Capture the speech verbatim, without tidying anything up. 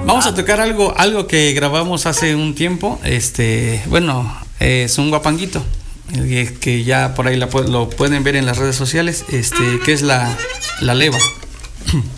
Vamos a tocar algo, algo que grabamos hace un tiempo. Este, bueno, es un guapanguito que, que ya por ahí la, lo pueden ver en las redes sociales. Este, que es la, la leva.